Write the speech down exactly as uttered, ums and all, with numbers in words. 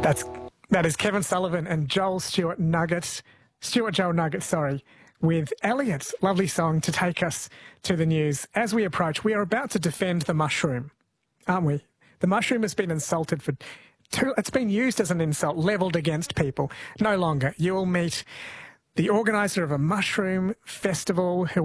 That's that is Kevin Sullivan and Joel Stewart Nugget, Stuart Joel Nugget, sorry, with Elliot's lovely song to take us to the news. As we approach, we are about to defend the mushroom, aren't we? The mushroom has been insulted for two, it's been used as an insult, levelled against people. No longer. You will meet the organiser of a mushroom festival who